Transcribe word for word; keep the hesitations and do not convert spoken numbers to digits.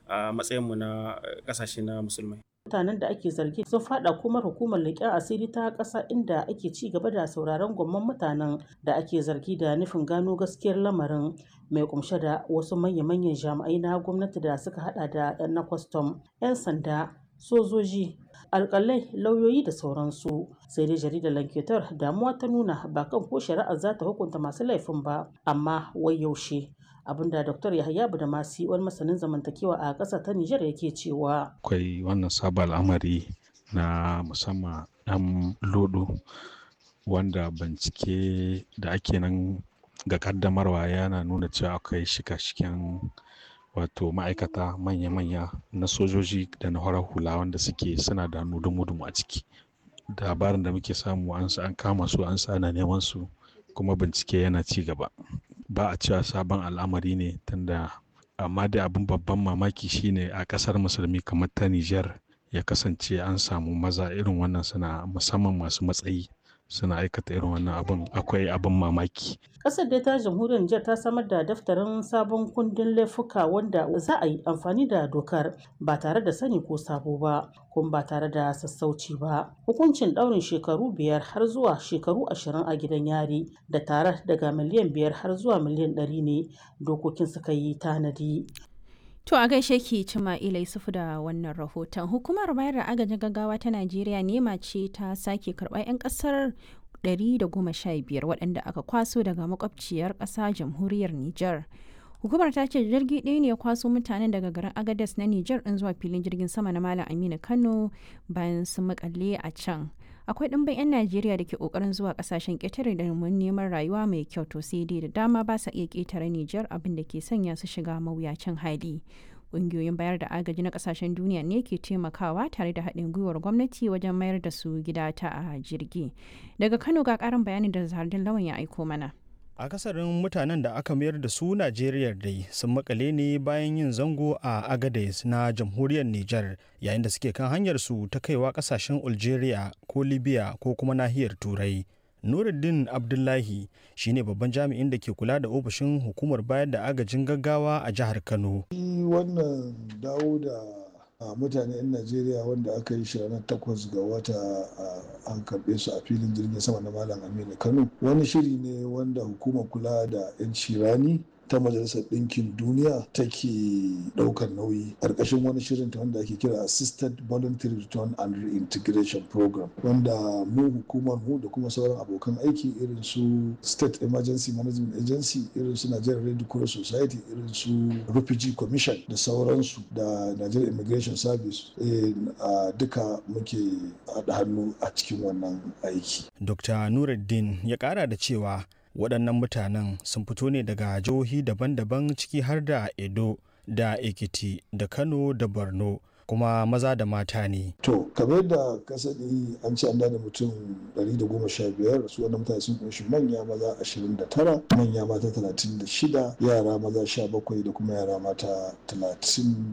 a matsayinmu na ƙasashe na musulmai. Mutanen da ake zargi sun fada kuma hukumar leƙen asiri ta ƙasa inda ake ci gaba da sauraron gwamman mutanen da ake zargi da nufin gano gaskiyar lamarin mai kumshe da wasu manya-manyan jami'ai na gwamnati da suka hada da 'yan na kwastam 'yan sanda sojoji alkalai lauyoyi da sauransu sai dai jaridar lanketar damuwa ta nuna ba kan ko shari'ar za ta hukunta masu laifin ba amma wai yaushe abinda Dr. Yahaya Budamasi wani masanin zamantakewa a ƙasar ta Nijar yake cewa akwai wannan sabon al'amari na musamman ɗan lodo wanda bincike da ake nan ga kaddamarwa yana nuna cewa akwai shika-shiken wato ma'aikata manya-manya na sojoji da na horar hula wanda suke suna da dumu-dumu a ciki. Labarin da muke samu an kama su an sa ana neman su kuma bincike yana ci gaba. Ba a cewa sabon al'amari ne tunda amma da abin babban mamaki shine a kasar musulmi kamar ta Nijar ya kasance an samu maza irin wannan suna musamman masu matsayi suna aikata irin wannan abin akwai abin mamaki. Ƙasar dai ta jamhuriyar Nijar ta samar da daftarin sabon kundin laifuka wanda za a yi amfani da dokar ba tare da sani ko sabo ba kuma ba tare da sassauci ba. Hukuncin ɗaurin shekaru biyar har zuwa shekaru ashirin a gidan yari da tare daga miliyan biyar har zuwa miliyan ɗari ne dokokin suka yi tanadi. To a gaishe ki Cima'ila Yusufu da wannan rahoton. Hukumar bayar da agajin gaggawa ta Najeriya nema ce ta sake karɓar 'yan ƙasar ɗari da goma sha biyar waɗanda aka kwaso daga makwabciyar ƙasa jamhuriyar Nijar. Hukumar ta ce jirgi ɗaya ne ya kwaso mutanen daga garin Agadez na Nijar ɗin zuwa filin jirgin sama na Malam Aminu Kano bayan sun makalle a can. Akwai ɗimbin 'yan Najeriya da ke ƙoƙarin zuwa ƙasashen ƙetare domin neman rayuwa mai kyau to sai dai da dama ba sa iya ƙetare Nijar abin da ke sanya su shiga mawuyacin hali. Ƙungiyoyin bayar da agaji na ƙasashen duniya ne ke taimakawa tare da haɗin gwiwar gwamnati wajen mayar da su gida ta a jirgi. Daga Kano ga ƙarin bayanin da Zahardin Lawan ya aiko mana. Akasarin mutanen da aka mayar da su Najeriya dai sun makale ne bayan yin zango a Agadez na jamhuriyar Nijar yayin da suke kan hanyar su ta kaiwa ƙasashen Algeria ko Libya ko kuma nahiyar Turai. Nuruddin Abdullahi shine babban jami'in da ke kula da ofishin hukumar bayar da agajin gaggawa a jihar Kano. Wannan dawo da mutane 'yan Najeriya wanda aka yi shi ranar takwas ga wata an karɓe su a filin jirgin sama na Malam Aminu Kano. Wani shiri ne wanda hukumar kula da 'yanci rani ta Majalisar Ɗinkin Duniya take ɗaukar nauyi ƙarƙashin wani shirin ta wanda ake kira Assisted Voluntary Return and Reintegration Program wanda mu hukumar mu da kuma sauran abokan aiki irin su State Emergency Management Agency irin su Nigerian Red Cross Society irin su Refugee Commission da sauransu da Nigerian Immigration Service a duka muke haɗa hannu a cikin wannan aiki. Doctor Nuruddin ya ƙara da cewa waɗannan mutanen sun fito ne daga jihohi daban-daban ciki har da Edo da Ekiti da Kano da Borno kuma maza da mata ne. To, kamar da ka sani an ce an da mutum ɗari da goma sha biyar su wannan mutane sun kunshi manya maza ashirin da tara, manya mata talatin da shida, yara maza sha bakwai da kuma yara mata talatin